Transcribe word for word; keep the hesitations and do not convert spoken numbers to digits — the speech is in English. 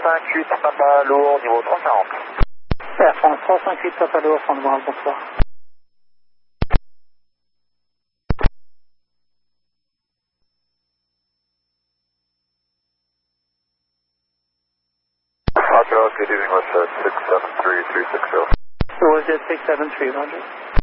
cinquante-huit Papa Lourd, niveau trois cent quarante. Air France trois cent cinquante-huit Papa Lourd, rendez-vous, bonsoir. Roger, good evening with uh, six seven three three six zero. Who was it? six seven three, Roger.